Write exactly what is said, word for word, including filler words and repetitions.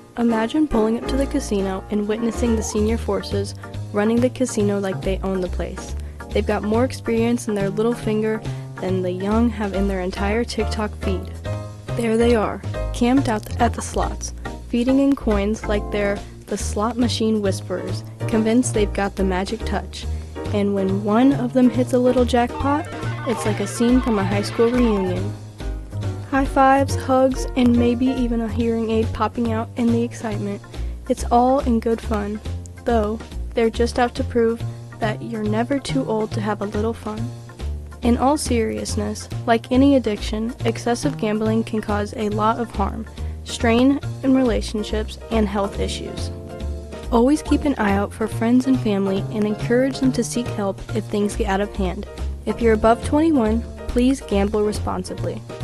Imagine pulling up to the casino and witnessing the senior forces running the casino like they own the place. They've got more experience in their little finger than the young have in their entire TikTok feed. There they are, camped out at the slots, feeding in coins like they're the slot machine whisperers, convinced they've got the magic touch. And when one of them hits a little jackpot, it's like a scene from a high school reunion. High fives, hugs, and maybe even a hearing aid popping out in the excitement. It's all in good fun, though they're just out to prove that you're never too old to have a little fun. In all seriousness, like any addiction, excessive gambling can cause a lot of harm, strain in relationships, and health issues. Always keep an eye out for friends and family and encourage them to seek help if things get out of hand. If you're above twenty-one, please gamble responsibly.